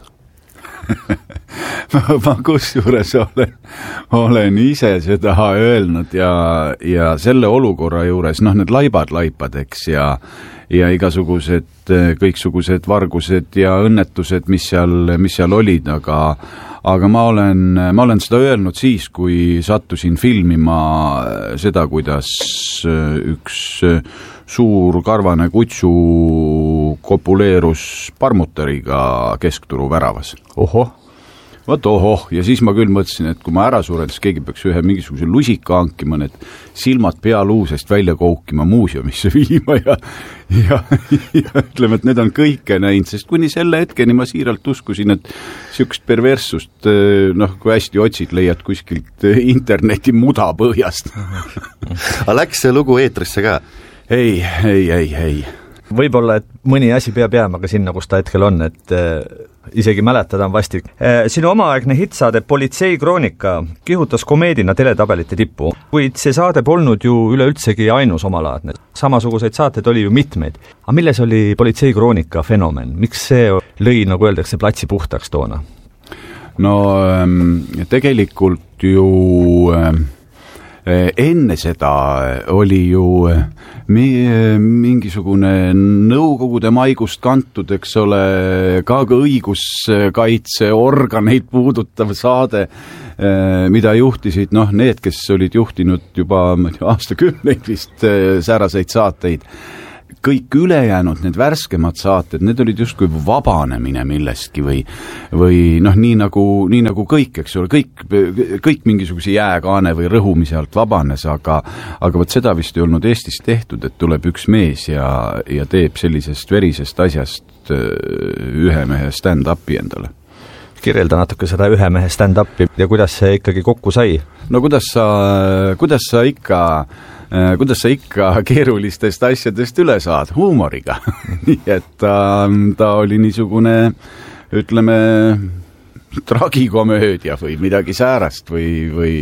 ma, ma kusjuures olen, olen ise seda öelnud ja, ja selle olukorra juures, noh, need laibad laipadeks ja, ja igasugused, kõiksugused vargused ja õnnetused, mis seal, mis seal olid, aga, aga ma olen, ma olen seda öelnud siis, kui sattusin filmima seda, kuidas üks suur karvane kutsu kopuleerus parmutariga keskturu väravas.
Ohoh.
Vot ohoh, ja siis ma küll mõtlesin, et kui ma ära suren, siis keegi peaks ühe mingisuguse lusika hankima, need silmad pealuusest välja koukima muuseumisse viima ja, ja, ja ütleme, et need on kõike näinud, sest kuni selle hetkeni ma siiralt uskusin, et siukest perverssust, noh, kui hästi otsid, leiad kuskilt interneti muda põhjast.
Aga läks see lugu eetrisse ka?
Ei, ei, ei, ei.
Võib-olla, et mõni asi peab jääma ka sinna, kus ta hetkel on, et äh, isegi mäletada on vastik. Äh, sinu omaaegne hitsaade Politsei kroonika kihutas komeedina teletabelite tippu, kuid see saade polnud ju üleüldsegi ainus omalaadne. Samasuguseid saateid oli ju mitmeid. Aga milles oli Politsei kroonika fenomen? Miks see lõi, nagu öeldakse, platsi puhtaks toona?
No tegelikult ju enne seda oli ju mingisugune nõukogude maigust kantud, eks ole, ka õiguskaitseorganeid puudutav saade, mida juhtisid, noh, need, kes olid juhtinud juba aastakümneid vist sääraseid saateid. Kõik ülejäänud, need värskemad saated, need olid justkui vabanemine millestki või, või noh, nii nagu, nii nagu kõik, eks ole, kõik, kõik mingisuguse jääkaane või rõhumise alt vabanes, aga, aga võt seda vist ei olnud Eestis tehtud, et tuleb üks mees ja, ja teeb sellisest verisest asjast ühe mehe stand-upi endale.
Kirjelda natuke seda ühe mehe stand-upi ja kuidas see ikkagi kokku sai?
No kuidas sa, kuidas sa ikka kuidas sa ikka keerulistest asjadest üle saad, huumoriga. Nii et ta, ta oli niisugune, ütleme, tragikomöödia või midagi säärast või, või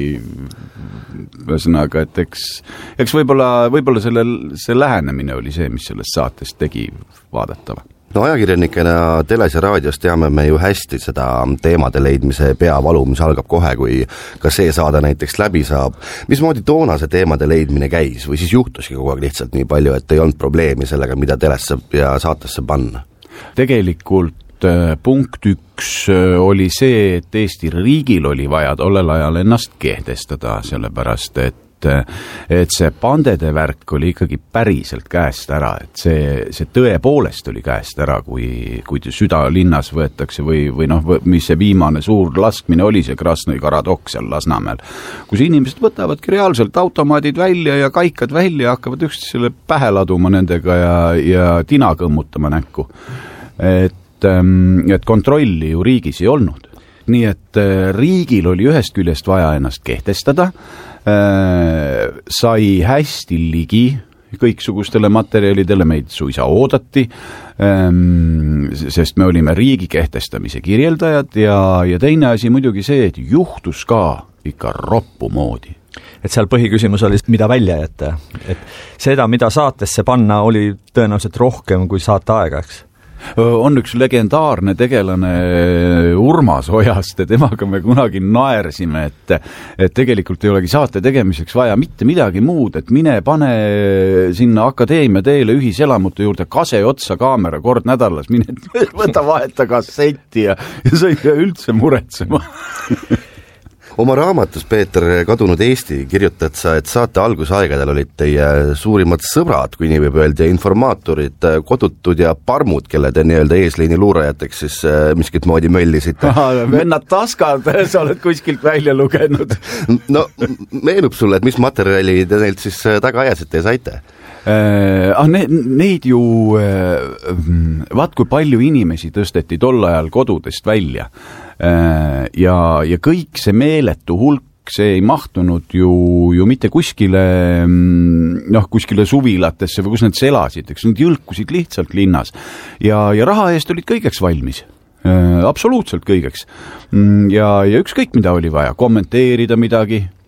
ühesõnaga, et eks, eks võib-olla, võib-olla selle, see lähenemine oli see, mis sellest saatest tegi vaadatava.
No ajakirjanikena teles ja raadios teame me ju hästi seda teemade leidmise peavalu, mis algab kohe, kui ka see saade näiteks läbi saab. Mismoodi toona see teemade leidmine käis või siis juhtuski kogu aeg lihtsalt nii palju, et ei olnud probleemi sellega, mida telesse ja saatesse panna?
Tegelikult punkt üks oli see, et Eesti riigil oli vaja tollel ajal ennast kehtestada, sellepärast et et see pandede värk oli ikkagi päriselt käest ära, et see, see tõepoolest oli käest ära, kui, kui südalinnas võetakse või, või noh, mis see viimane suur laskmine oli, see Krasnõi Karadok seal Lasnamäel, kus inimesed võtavadki reaalselt automaadid välja ja kaikad välja, hakkavad üksteisele pähe laduma nendega ja, ja tina kõmmutama näkku. Et, et kontrolli ju riigis ei olnud. Nii et riigil oli ühest küljest vaja ennast kehtestada, sai hästi ligi kõiksugustele materjalidele, meid suisa oodati, sest me olime riigi kehtestamise kirjeldajad ja, ja teine asi muidugi see, et juhtus ka ikka roppu moodi.
Et seal põhiküsimus oli, mida välja jätta. Et seda, mida saatesse panna, oli tõenäoliselt rohkem kui saate aega, eks?
On üks legendaarne tegelane Urmas Ojast ja temaga me kunagi naersime, et, et tegelikult ei olegi saate tegemiseks vaja mitte midagi muud, et mine pane sinna akadeemia teele ühiselamute juurde kase otsa kaamera kord nädalas, mine võta vaheta kasseti ja, ja sa ei pea üldse muretsema.
Oma raamatus, Peeter, Kadunud Eesti kirjutad sa, et saate algusaegadel olid teie suurimad sõbrad, kui nii võib öelda, informaatorid, kodutud ja parmud, kelle te nii-öelda eesliini luurajateks siis miskit moodi möllisite.
Vennad taskad, sa oled kuskilt välja lugenud.
No, meenub sulle, et mis materjali te neilt siis taga ajasite ja saite?
Äh, ah, ne, neid ju, äh, vaat kui palju inimesi tõsteti tol ajal kodudest välja äh, ja, ja kõik see meeletu hulk, see ei mahtunud ju, ju mitte kuskile, noh, kuskile suvilatesse või kus nad elasid, eks nad jõlkusid lihtsalt linnas ja, ja raha eest olid kõigeks valmis. Äh, absoluutselt kõigeks. Ja, ja ükskõik, mida oli vaja, kommenteerida midagi,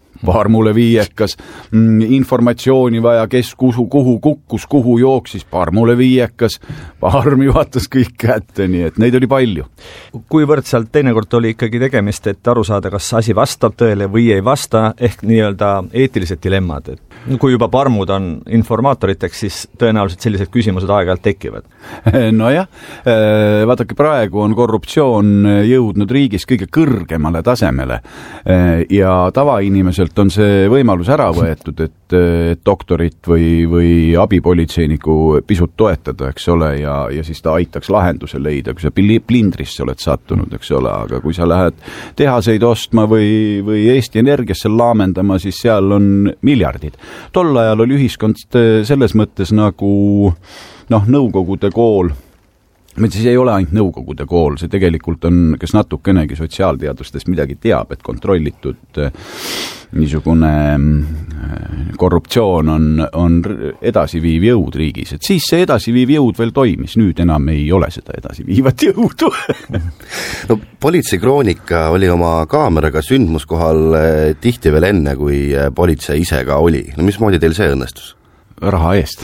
Parmule viiekas, informatsiooni vaja, kes kuhu, kuhu kukkus, kuhu jooksis, Parmule viiekas, Parm juhatas kõik kätte, nii et neid oli palju.
Kuivõrd sealt teinekord oli ikkagi tegemist, et aru saada, kas asi vastab tõele või ei vasta, ehk nii-öelda eetilised dilemmad, et kui juba parmud on informaatoriteks, siis tõenäoliselt sellised küsimused aeg-ajalt tekivad.
Nojah, vaadake, praegu on korruptsioon jõudnud riigis kõige kõrgemale tasemele ja tavainimesel on see võimalus ära võetud, et, et doktorit või, või abipolitseiniku pisut toetada, eks ole, ja, ja siis ta aitaks lahenduse leida, kui sa plindrisse oled sattunud, eks ole, aga kui sa lähed tehaseid ostma või, või Eesti Energiasse laamendama, siis seal on miljardid. Tol ajal oli ühiskond selles mõttes nagu noh, nõukogude kool, meil siis ei ole ainult nõukogude kool, see tegelikult on, kes natukenegi sotsiaalteadustest midagi teab, et kontrollitud niisugune korruptsioon on, on edasiviiv jõud riigis, et siis see edasiviiv jõud veel toimis, nüüd enam ei ole seda edasiviivat jõudu.
No politseikroonika oli oma kaameraga sündmuskohal tihti veel enne, kui politsei ise ka oli. No mismoodi teil see õnnestus?
Raha eest.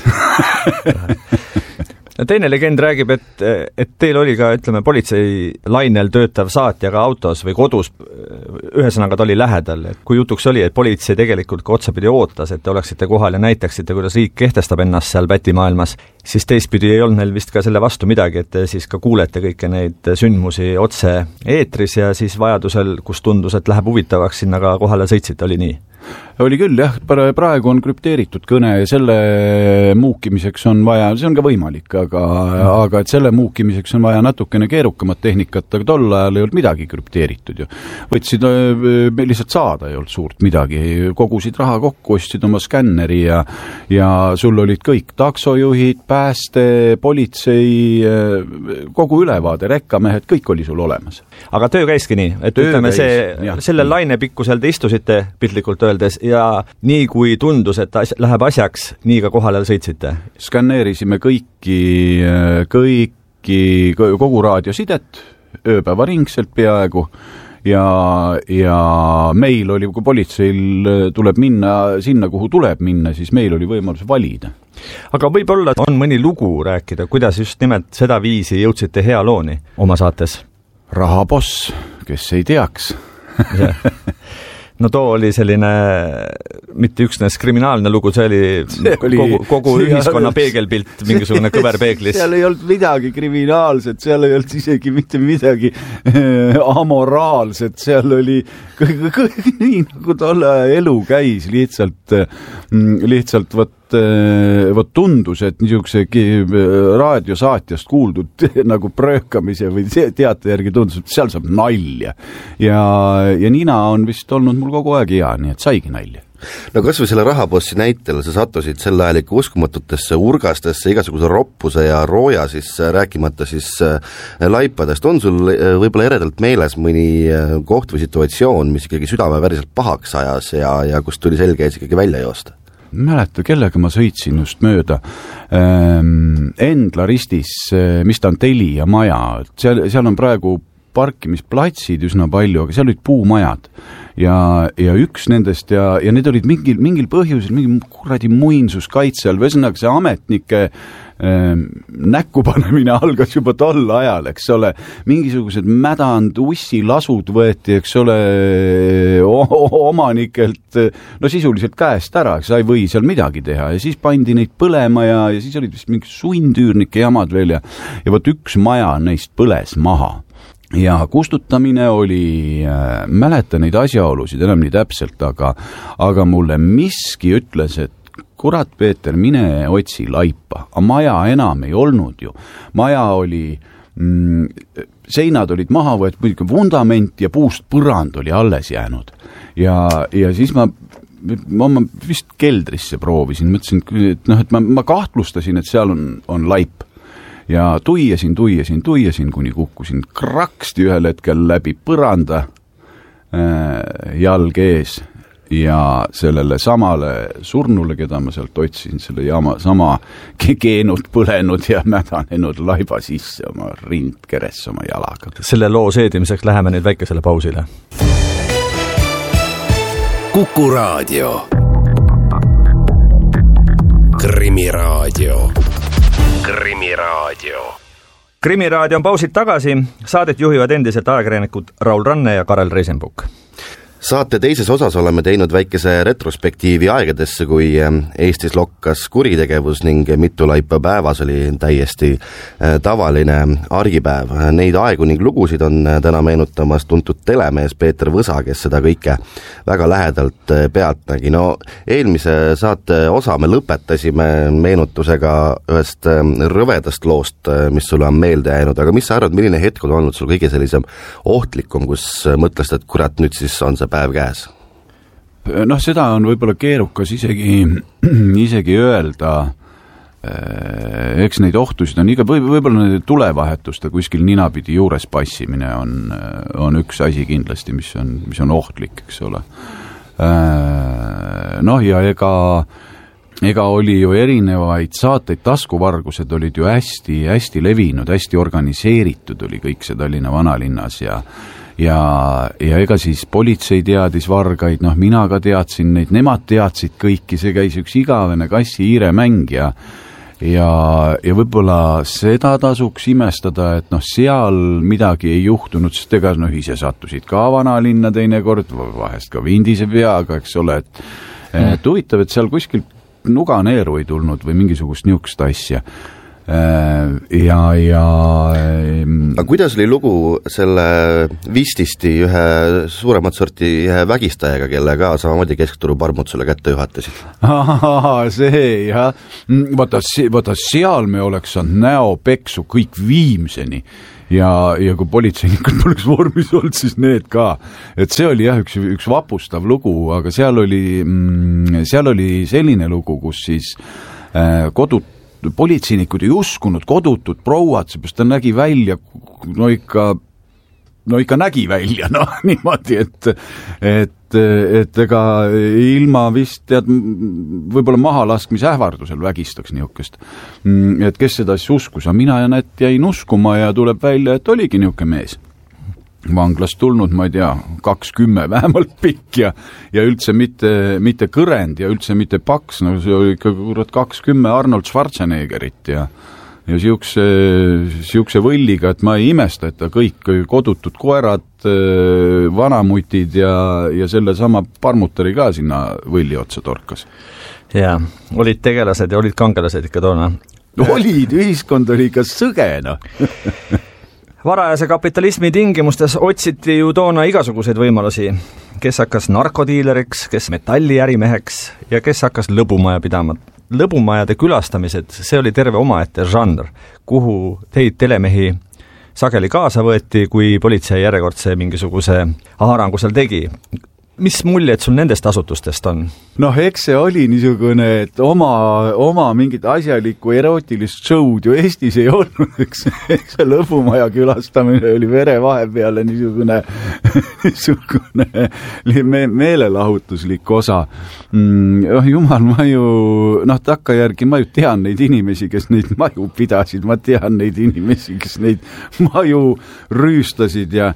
Teine legend räägib, et, et teil oli ka, ütleme, politsei lainel töötav saatjaga autos või kodus, ühesõnaga ta oli lähedal, et kui jutuks oli, et politsei tegelikult ka otsapidi ootas, et te oleksite kohal ja näitaksite, kuidas riik kehtestab ennast seal pätimaailmas, siis teistpidi ei olnud neil vist ka selle vastu midagi, et te siis ka kuulete kõike neid sündmusi otse eetris ja siis vajadusel, kus tundus, et läheb huvitavaks, sinna ka kohale sõitsite, oli nii?
Oli küll, jah, praegu on krüpteeritud kõne ja selle muukimiseks on vaja, see on ka võimalik, aga, aga et selle muukimiseks on vaja natukene keerukamat tehnikat, aga tol ajal ei olnud midagi krüpteeritud ju. Võtsid, me lihtsalt saada ei olnud suurt midagi, kogusid raha kokku, ostsid oma skänneri ja, ja sul olid kõik taksojuhid, pääste, politsei, kogu ülevaade, rekkamehed, kõik oli sul olemas.
Aga töö käiski nii, et töö ütleme, see, jah, selle laine pikkusel te istusite piltlikult öeldes ja nii kui tundus, et as- läheb asjaks, nii ka kohale sõitsite?
Skanneerisime kõiki, kõiki, kogu raadiosidet, ööpäeva ringselt peaaegu ja, ja meil oli, kui politseil tuleb minna sinna, kuhu tuleb minna, siis meil oli võimalus valida.
Aga võib-olla on mõni lugu rääkida, kuidas just nimelt seda viisi jõudsite hea looni oma saates?
Rahaboss, kes ei teaks.
No too oli selline mitte üksnes kriminaalne lugu, see oli, see oli kogu, kogu ühiskonna peegelpilt, mingisugune kõverpeeglis.
Seal ei olnud midagi kriminaalset, seal ei olnud isegi mitte midagi amoraalset, seal oli kõik, kõik nii, nagu tolle elu käis, lihtsalt, lihtsalt võt vot tundus, et niisuguse raadiosaatjast kuuldud nagu pröökamise või teate järgi tundus, et seal saab nalja. Ja, ja Nina on vist olnud mul kogu aeg hea, nii et saigi nalja.
No kas või selle rahapossi näitel sa sattusid sel ajal ikka uskumatutesse urgastesse, igasuguse roppuse ja rooja siis rääkimata siis laipadest. On sul võib-olla eredalt meeles mõni koht või situatsioon, mis ikkagi südame päriselt pahaks ajas ja, ja kust tuli selge ees ikkagi välja joosta?
Mäleta, kellega ma sõitsin just mööda ähm, Endla ristis, mis ta on Telia maja, seal, seal on praegu parkimisplatsid üsna palju, aga seal olid puumajad ja, ja üks nendest ja, ja need olid mingil, mingil põhjusel, mingi kuradi muinsuskaitse all, võsõnaga see ametnike ähm, näkkupanemine algas juba tol ajal, eks ole, mingisugused mädand ussilasud võeti, eks ole, omanikelt, no sisuliselt käest ära, sa ei või seal midagi teha ja siis pandi neid põlema ja, ja siis olid vist mingi sundüürnike jamad veel ja, ja võt üks maja neist põles maha. Ja kustutamine oli, äh, mäleta neid asjaolusid enam nii täpselt, aga, aga mulle miski ütles, et kurat, Peeter, mine otsi laipa. Aga maja enam ei olnud ju. Maja oli, mm, seinad olid maha võetud, muidugi vundament ja puust põrand oli alles jäänud. Ja, ja siis ma, ma, ma vist keldrisse proovisin, mõtlesin, et, noh, et ma, ma kahtlustasin, et seal on, on laip. Ja tuiesin, tuiesin, tuiesin, kuni kukkusin kraksti ühel hetkel läbi põranda äh, jalg ees ja sellele samale surnule, keda ma sealt otsisin, selle jama, sama keenud, põlenud ja mädanenud laiba sisse oma rind keres oma jalaga.
Selle loo seedimiseks läheme nüüd väikesele pausile.
Kuku Raadio. Krimiraadio. Krimiraadio.
krimiraadio on pausid tagasi, saadet juhivad endiselt ajakirjanikud Raul Ranne ja Karel Reisenbuk.
Saate teises osas oleme teinud väikese retrospektiivi aegadesse, kui Eestis lokkas kuritegevus ning mitu laipa päevas oli täiesti tavaline argipäev. Neid aegu ning lugusid on täna meenutamas tuntud telemees Peeter Võsa, kes seda kõike väga lähedalt pealt nägi. No eelmise saate osa me lõpetasime meenutusega ühest rõvedast loost, mis sulle on meelde jäänud, aga mis sa arvad, milline hetk on olnud sul kõige sellisem ohtlikum, kus mõtlesid, et kurat, nüüd siis on see päev käes?
Noh, seda on võib-olla keerukas isegi, isegi öelda, eks neid ohtusid on iga, või, võib-olla tulevahetuste kuskil ninapidi juures passimine on, on üks asi kindlasti, mis on, mis on ohtlik, eks ole. Noh, ja ega, ega oli ju erinevaid saateid, taskuvargused olid ju hästi, hästi levinud, hästi organiseeritud oli kõik see Tallinna vanalinnas ja ja, ja ega siis politsei teadis vargaid, noh, mina ka teadsin neid, nemad teadsid kõiki, see käis üks igavene kassi-hiire mäng ja ja, ja võib-olla seda tasuks imestada, et noh, seal midagi ei juhtunud, sest ega noh, ise sattusid ka vanalinna teinekord, vahest ka vindise peaga, eks ole, et, et huvitav, et seal kuskil nuganeeru ei tulnud või mingisugust niisugust asja. Ja, ja
aga kuidas oli lugu selle Vististi ühe suuremat sorti ühe vägistajaga, kelle ka samamoodi Keskturu parmud sulle kätte juhatasid?
Ahaa, see, jah. Vaata, vaata, seal me oleks saanud näopeksu kõik Viimseni ja, ja kui politseinikud poleks vormis olnud, siis need ka. Et see oli jah, üks, üks vapustav lugu, aga seal oli, seal oli selline lugu, kus siis kodut politseinikud ei uskunud, kodutud prouad, seepärast ta nägi välja, no ikka, no ikka nägi välja, noh, niimoodi, et, et, et ega ilma vist, tead, võib-olla mahalaskmise ähvardusel vägistaks niisugust, et kes seda siis uskus, aga mina ja näed jäin uskuma ja tuleb välja, et oligi niisugune mees. Vanglast tulnud, ma ei tea, kakskümmend vähemalt pikk ja, ja üldse mitte, mitte kõrend ja üldse mitte paks, no see oli ikka kurat kakskümmend Arnold Schwarzeneggerit ja, ja siukse, siukse võlliga, et ma ei imesta, et ta kõik kodutud koerad, vanamutid ja, ja selle sama parmutari ka sinna võlli otsa torkas.
Jaa, olid tegelased ja olid kangelased ikka toona.
Olid, ühiskond oli ikka sõge, noh.
Varajase kapitalismi tingimustes otsiti ju toona igasuguseid võimalusi, kes hakkas narkodiileriks, kes metalliärimeheks ja kes hakkas lõbumaja pidama. Lõbumajade külastamised, see oli terve omaette žanr, kuhu teid telemehi sageli kaasa võeti, kui politsei järjekordse mingisuguse haarangu seal tegi. Mis muljed sul nendest asutustest on?
Noh, eks see oli niisugune, et oma, oma mingit asjalikku erootilist show'd ju Eestis ei olnud, eks, eks see lõbumaja külastamine oli vere vahepeale niisugune, niisugune me, meelelahutuslik osa. Mm, oh, jumal, ma ju, noh, takkajärgi ma ju tean neid inimesi, kes neid maju pidasid, ma tean neid inimesi, kes neid maju rüüstasid ja,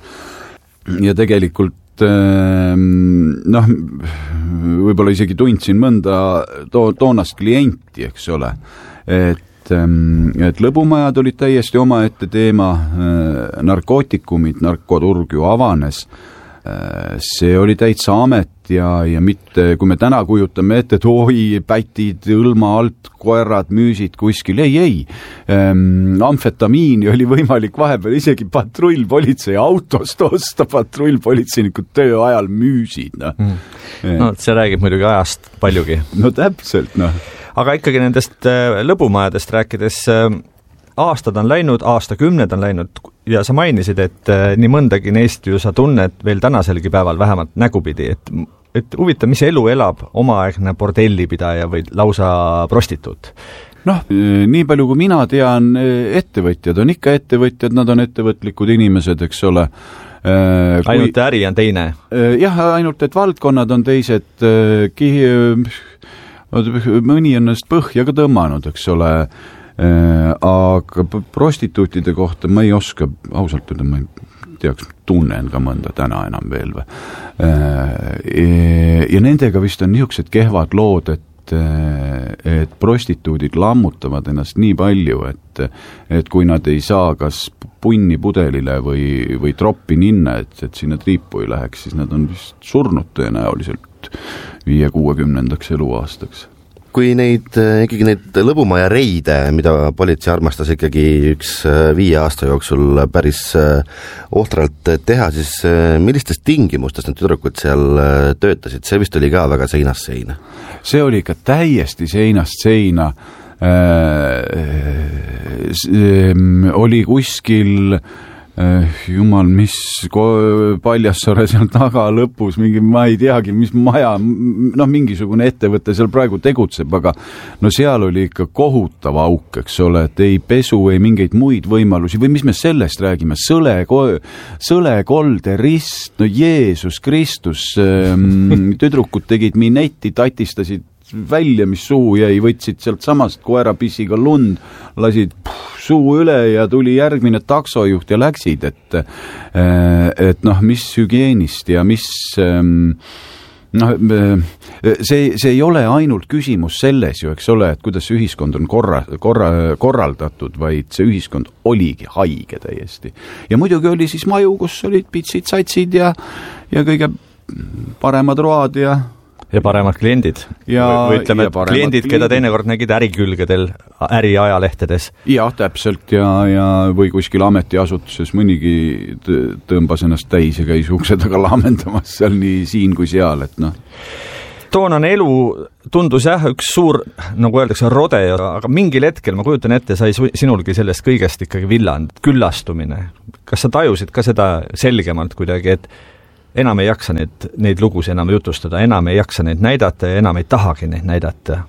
ja tegelikult noh, võib-olla isegi tundsin mõnda to, toonast klienti, eks ole, et, et lõbumajad olid täiesti omaette teema, narkootikumid, narkoturg ju avanes, see oli täitsa amet ja, ja mitte, kui me täna kujutame ette, et oi, pätid, õlma alt, koerad, müüsid kuskil, ei, ei. Ähm, amfetamiini oli võimalik vahepeal isegi patrullpolitsei autost osta, patrullpolitseinikud töö ajal müüsid. No,
mm. no see räägib muidugi ajast paljugi.
No täpselt, noh.
Aga ikkagi nendest lõbumajadest rääkides, aastad on läinud, aastakümned on läinud ja sa mainisid, et nii mõndagi neist ju sa tunned veel tänaselgi päeval vähemalt nägupidi, et, et huvitav, mis elu elab omaaegne bordellipidaja või lausa prostituut?
Noh, nii palju kui mina tean, ettevõtjad on ikka ettevõtjad, nad on ettevõtlikud inimesed, eks ole.
Kui, ainult äri on teine?
Jah, ainult, et valdkonnad on teised, mõni on ennast põhja ka tõmmanud, eks ole, aga prostituutide kohta ma ei oska, ausalt öelda, ma ei teaks, tunnen ka mõnda täna enam veel või. Ja nendega vist on niisugused kehvad lood, et et prostituudid lammutavad ennast nii palju, et, et kui nad ei saa kas punni pudelile või, või troppi ninna, et, et sinna triipu ei läheks, siis nad on vist surnud tõenäoliselt viie kuuekümnendaks eluaastaks.
Kui neid, ikkagi neid lõbumaja reide, mida politsei armastas ikkagi üks viie aasta jooksul päris ohtralt teha, siis millistest tingimustest need tüdrukud seal töötasid? See vist oli ka väga seinast seina.
See oli ikka täiesti seinast seina. Oli kuskil jumal, mis Paljassaare seal taga lõpus, mingi, ma ei teagi, mis maja, noh, mingisugune ettevõte seal praegu tegutseb, aga no seal oli ikka kohutav auk, eks ole, et ei pesu, ei mingeid muid võimalusi, või mis me sellest räägime, sõle, sõle kolde rist, no Jeesus Kristus, tüdrukud tegid minetti, tatistasid välja, mis suhu jäi, võtsid sealt samast koerapissiga lund, lasid puh, suu üle ja tuli järgmine taksojuht ja läksid, et et noh, mis hügieenist ja mis noh, see, see ei ole ainult küsimus selles ju, eks ole, et kuidas ühiskond on korra, korra, korraldatud, vaid see ühiskond oligi haige täiesti. Ja muidugi oli siis maju, kus olid pitsid, satsid ja, ja kõige paremad road ja
ja paremad kliendid. Ja, või ütleme, et kliendid, kliendid, keda teinekord nägid ärikülgedel, äriajalehtedes.
Jah, täpselt, ja, ja või kuskil ametiasutuses mõnigi tõmbas ennast täis ja käis ukse taga laamendamas seal nii siin kui seal, et noh.
Toonane elu tundus jah, üks suur, nagu öeldakse, rode, aga mingil hetkel, ma kujutan ette, sai sinulgi sellest kõigest ikkagi villand, küllastumine. Kas sa tajusid ka seda selgemalt kuidagi, et enam ei jaksa neid, neid lugus enam jutustada, enam ei jaksa neid näidata ja enam ei tahagi neid näidata?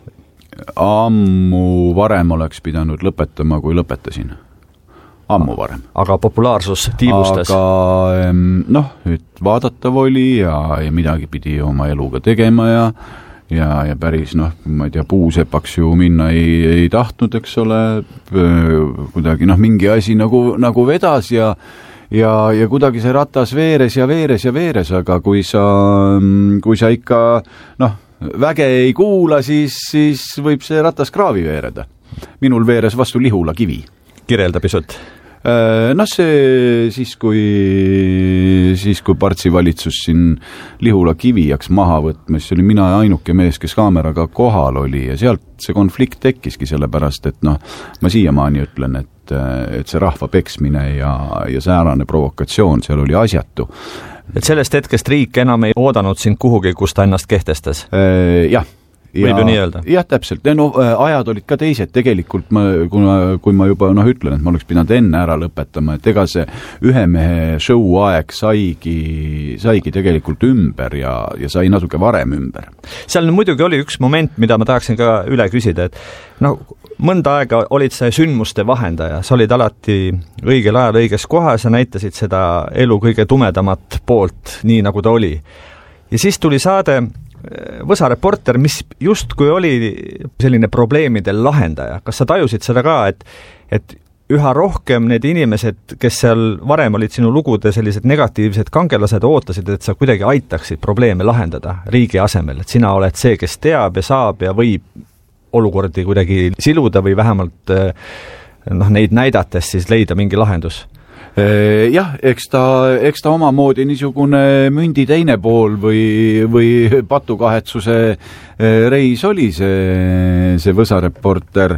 Ammu varem oleks pidanud lõpetama, kui lõpetasin. Ammu varem.
Aga populaarsus tiibustas?
Aga noh, et vaadatav oli ja, ja midagi pidi oma eluga tegema ja ja, ja päris noh, ma ei tea, puusepaks ju minna ei, ei tahtnud, eks ole, kuidagi noh, mingi asi nagu, nagu vedas ja Ja, ja kuidagi see ratas veeres ja veeres ja veeres, aga kui sa, kui sa ikka noh, väge ei kuula, siis, siis võib see ratas kraavi veereda. Minul veeres vastu Lihula kivi.
Kirjelda pisut.
Noh, see siis, kui, siis, kui Partsi valitsus siin Lihula kivi jaks maha võtma, siis oli mina ainuke mees, kes kaameraga kohal oli ja sealt see konflikt tekkiski sellepärast, et noh, ma siiamaani ütlen, et et see rahva peksmine ja, ja säärane provokatsioon seal oli asjatu.
Et sellest hetkest riik enam ei oodanud sind kuhugi, kus ta ennast kehtestas?
Jah.
Võib ju nii öelda?
Jah, täpselt. No, ajad olid ka teised. Tegelikult, ma, kui, ma, kui ma juba noh, ütlen, et ma oleks pidanud enne ära lõpetama, et ega see ühe mehe show aeg saigi, saigi tegelikult ümber ja, ja sai natuke varem ümber.
Seal muidugi oli üks moment, mida ma tahaksin ka üle küsida, et no, mõnda aega olid sa sündmuste vahendaja, sa olid alati õigel ajal õiges kohas ja näitasid seda elu kõige tumedamat poolt, nii nagu ta oli. Ja siis tuli saade Võsa reporter, mis justkui oli selline probleemide lahendaja. Kas sa tajusid seda ka, et, et üha rohkem need inimesed, kes seal varem olid sinu lugude sellised negatiivsed kangelased, ootasid, et sa kuidagi aitaksid probleeme lahendada riigi asemel, et sina oled see, kes teab ja saab ja võib olukordi kuidagi siluda või vähemalt noh, neid näidates siis leida mingi lahendus?
Jah, eks ta, eks ta omamoodi niisugune mündi teine pool või, või patukahetsuse reis oli see, see Võsa reporter.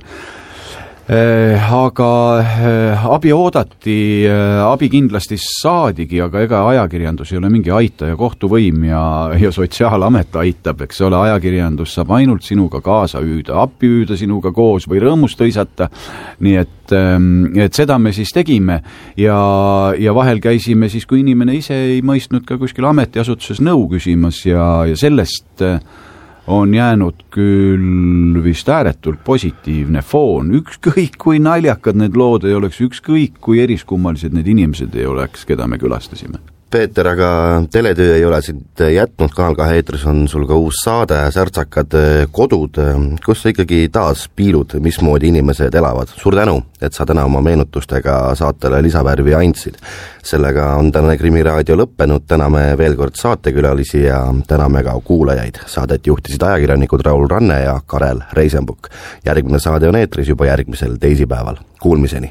Aga abi oodati, abi kindlasti saadigi, aga ega ajakirjandus ei ole mingi aitaja, kohtuvõim ja, ja sotsiaalamet aitab, eks ole, ajakirjandus saab ainult sinuga kaasa hüüda, appi hüüda sinuga koos või rõõmust tõisata, nii et, et seda me siis tegime ja, ja vahel käisime siis, kui inimene ise ei mõistnud ka kuskil ametiasutuses nõu küsimas ja, ja sellest on jäänud küll vist ääretult positiivne foon, ükskõik kui naljakad need lood ei oleks, ükskõik kui eriskummalised need inimesed ei oleks, keda me külastasime.
Peeter, aga teletöö ei ole sind jätnud, Kanal kahe eetris on sul ka uus saade, Särtsakad kodud, kus sa ikkagi taas piilud, mismoodi inimesed elavad. Suur tänu, et sa täna oma meenutustega saatele lisavärvi andsid. Sellega on tänane Krimiraadio lõppenud, täname veel kord saatekülalisi ja täname ka kuulajaid. Saadet juhtisid ajakirjanikud Raul Ranne ja Karel Reisenbuk. Järgmine saade on eetris juba järgmisel teisipäeval. Kuulmiseni!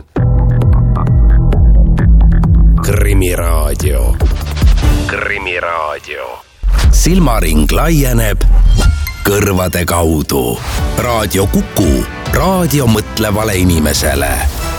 Krimiraadio. Krimiraadio. Silmaring laieneb kõrvade kaudu. Raadio Kuku. Raadio mõtlevale inimesele.